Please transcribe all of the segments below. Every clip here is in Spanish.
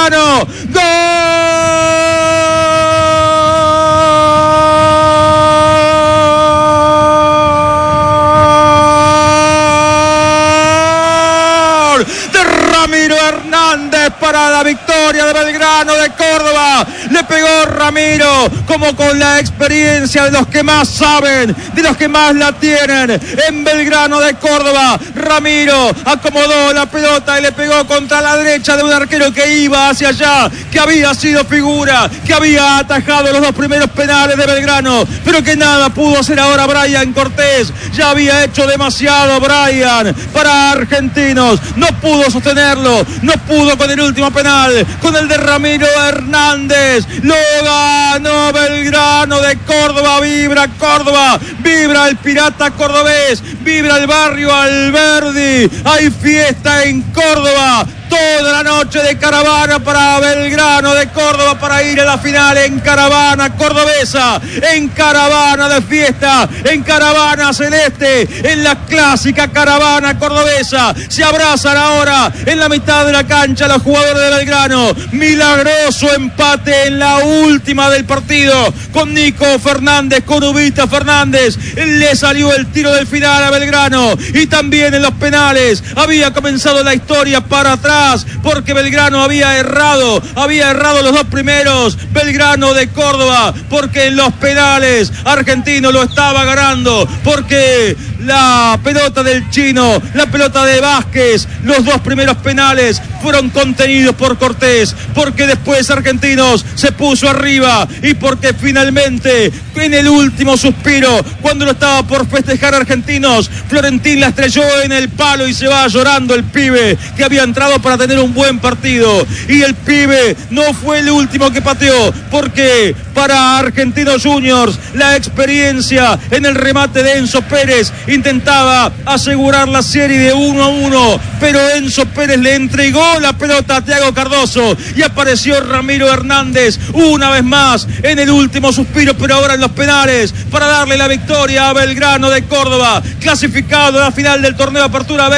Belgrano. ¡Gol! De Ramiro Hernández para la victoria de Belgrano de Córdoba. Le pegó Ramiro, como con la experiencia de los que más saben, de los que más la tienen en Belgrano de Córdoba. Ramiro acomodó la pelota y le pegó contra la derecha de un arquero que iba hacia allá, que había sido figura, que había atajado los dos primeros penales de Belgrano, pero que nada pudo hacer ahora Brian Cortés. Ya había hecho demasiado Brian para Argentinos, no pudo sostenerlo, no pudo con el último penal, con el de Ramiro Hernández. Lo ganó Belgrano de Córdoba. Vibra el pirata cordobés, vibra el barrio Alberdi. Hay fiesta en Córdoba. Toda la noche de caravana para Belgrano de Córdoba para ir a la final en caravana cordobesa, en caravana de fiesta, en caravana celeste, en la clásica caravana cordobesa. Se abrazan ahora en la mitad de la cancha los jugadores de Belgrano. Milagroso empate en la última del partido con Nico Fernández, con Ubita Fernández. Le salió el tiro del final a Belgrano y también en los penales había comenzado la historia para atrás, porque Belgrano había errado los dos primeros, Belgrano de Córdoba, porque en los penales Argentino lo estaba ganando, porque la pelota del Chino, la pelota de Vázquez, los dos primeros penales fueron contenidos por Cortés, porque después Argentinos se puso arriba y porque finalmente en el último suspiro, cuando lo estaba por festejar Argentinos, Florentín la estrelló en el palo y se va llorando el pibe que había entrado para tener un buen partido, y el pibe no fue el último que pateó, porque para Argentinos Juniors la experiencia en el remate de Enzo Pérez intentaba asegurar la serie de 1-1, pero Enzo Pérez le entregó la pelota a Thiago Cardoso y apareció Ramiro Hernández una vez más en el último suspiro, pero ahora en los penales, para darle la victoria a Belgrano de Córdoba, clasificado a la final del torneo Apertura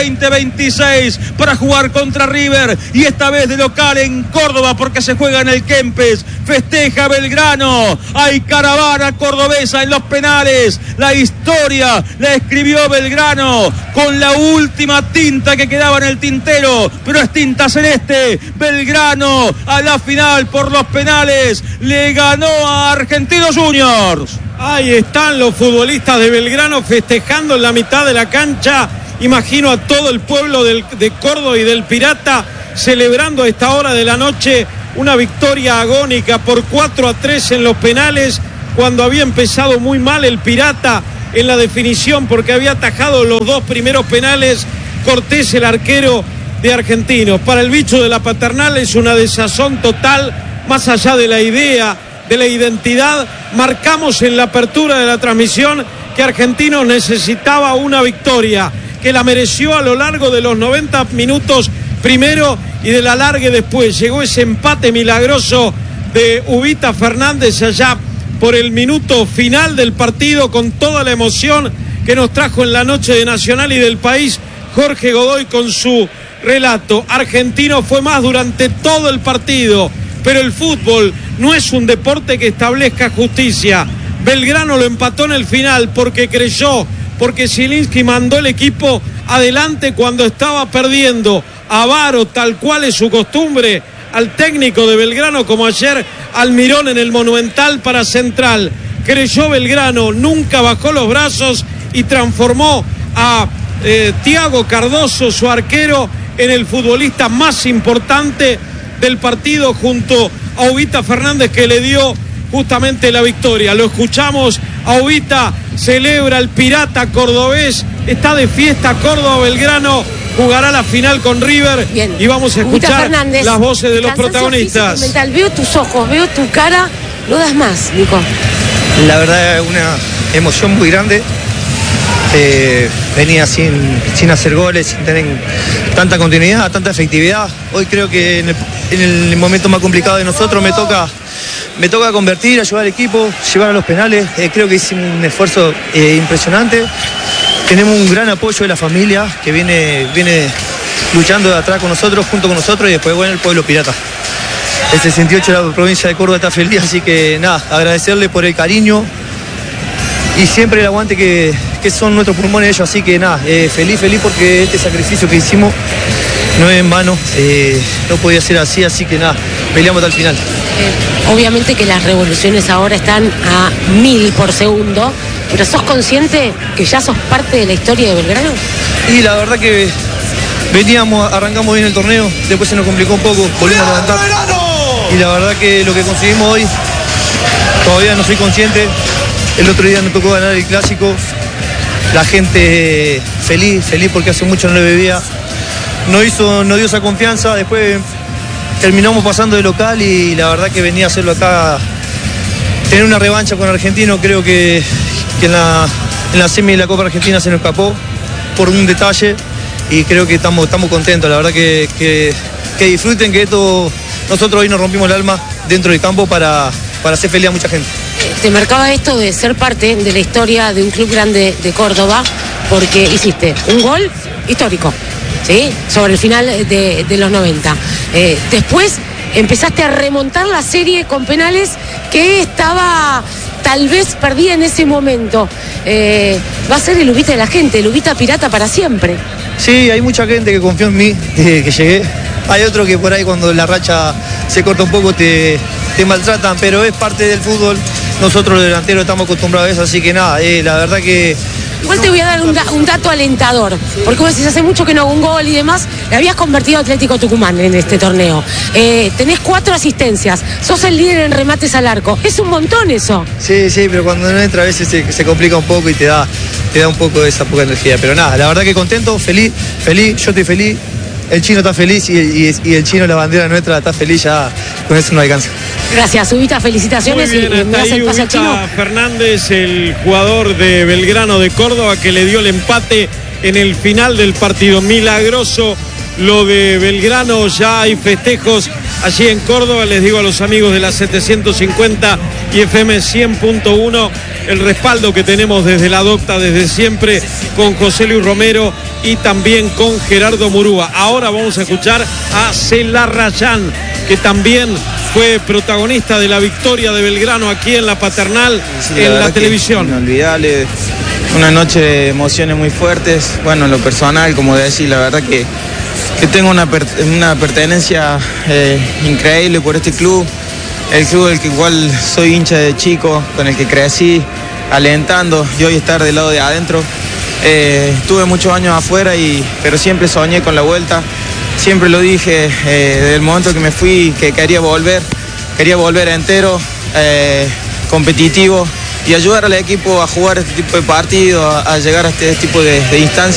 2026 para jugar contra River, y esta vez de local en Córdoba, porque se juega en el Kempes. Festeja Belgrano, hay caravana cordobesa en los penales. La historia la escribió Belgrano con la última tinta que quedaba en el tintero, pero es tinta celeste. Belgrano a la final por los penales le ganó a Argentinos Juniors. Ahí están los futbolistas de Belgrano festejando en la mitad de la cancha. Imagino a todo el pueblo de Córdoba y del Pirata celebrando a esta hora de la noche una victoria agónica por 4-3 en los penales, cuando había empezado muy mal el Pirata en la definición, porque había atajado los dos primeros penales Cortés, el arquero de Argentinos. Para el bicho de la Paternal es una desazón total, más allá de la idea, de la identidad. Marcamos en la apertura de la transmisión que Argentinos necesitaba una victoria, que la mereció a lo largo de los 90 minutos primero y de la largue después. Llegó ese empate milagroso de Ubita Fernández allá por el minuto final del partido, con toda la emoción que nos trajo en la noche de Nacional y del País Jorge Godoy con su relato. Argentino fue más durante todo el partido, pero el fútbol no es un deporte que establezca justicia. Belgrano lo empató en el final porque creyó, porque Zielinski mandó el equipo adelante cuando estaba perdiendo. Avaro, tal cual es su costumbre, al técnico de Belgrano, como ayer Almirón en el Monumental para Central. Creyó Belgrano, nunca bajó los brazos y transformó a Thiago Cardoso, su arquero, en el futbolista más importante del partido, junto a Ubita Fernández, que le dio justamente la victoria. Lo escuchamos a Ubita, celebra el Pirata cordobés, está de fiesta Córdoba. Belgrano jugará la final con River. Bien. Y vamos a escuchar las voces de los protagonistas. Mental. Veo tus ojos, veo tu cara, no das más, Nico. La verdad es una emoción muy grande. Venía sin hacer goles, sin tener tanta continuidad, tanta efectividad. Hoy creo que en el momento más complicado de nosotros me toca convertir, ayudar al equipo, llevar a los penales. Creo que hicimos un esfuerzo impresionante. Tenemos un gran apoyo de la familia que viene luchando de atrás con nosotros, junto con nosotros, y después, bueno, el pueblo pirata. el 68 de la provincia de Córdoba está feliz, así que nada, agradecerle por el cariño y siempre el aguante que son nuestros pulmones ellos, así que nada, feliz porque este sacrificio que hicimos no es en vano, no podía ser así que nada, peleamos hasta el final. Obviamente que las revoluciones ahora están a 1000 por segundo, pero ¿sos consciente que ya sos parte de la historia de Belgrano? Y la verdad que arrancamos bien el torneo, después se nos complicó un poco, volvimos a levantar. Y la verdad que lo que conseguimos hoy, todavía no soy consciente. El otro día nos tocó ganar el clásico. La gente feliz porque hace mucho no le bebía. Nos dio esa confianza, después terminamos pasando de local y la verdad que venía a hacerlo acá, tener una revancha con Argentino, creo que en la semi de la Copa Argentina se nos escapó por un detalle y creo que estamos contentos, la verdad que disfruten que esto, nosotros hoy nos rompimos el alma dentro del campo para hacer feliz a mucha gente. Te marcaba esto de ser parte de la historia de un club grande de Córdoba porque hiciste un gol histórico, ¿sí? Sobre el final de los 90. Después empezaste a remontar la serie con penales que estaba tal vez perdida en ese momento. Va a ser el Ubita de la gente, el Ubita pirata para siempre. Sí, hay mucha gente que confió en mí, que llegué. Hay otro que por ahí cuando la racha se corta un poco te maltratan, pero es parte del fútbol. Nosotros los delanteros estamos acostumbrados a eso, así que nada, la verdad que... Igual te voy a dar un dato alentador, porque vos decís, hace mucho que no hago un gol y demás, le habías convertido a Atlético Tucumán en este torneo. Tenés 4 asistencias, sos el líder en remates al arco, es un montón eso. Sí, pero cuando no entra a veces se complica un poco y te da un poco de esa poca energía, pero nada, la verdad que contento, feliz, yo estoy feliz, el Chino está feliz y el Chino, la bandera nuestra, está feliz, ya con eso no alcanza. Gracias, Ubita, felicitaciones. Muy bien, y me das el pase al Chino. Fernández, el jugador de Belgrano de Córdoba, que le dio el empate en el final del partido. Milagroso lo de Belgrano, ya hay festejos allí en Córdoba. Les digo a los amigos de la 750 y FM 100.1 el respaldo que tenemos desde la Docta desde siempre con José Luis Romero y también con Gerardo Murúa. Ahora vamos a escuchar a Celarrayán, que también fue protagonista de la victoria de Belgrano aquí en la Paternal, sí, en la televisión. Inolvidable, una noche de emociones muy fuertes. Bueno, en lo personal, como decir, la verdad que tengo una pertenencia increíble por este club. El club del que igual soy hincha de chico, con el que crecí alentando y hoy estar del lado de adentro. Estuve muchos años afuera, pero siempre soñé con la vuelta. Siempre lo dije desde el momento que me fui, que quería volver entero, competitivo y ayudar al equipo a jugar este tipo de partidos, a llegar a este tipo de instancias.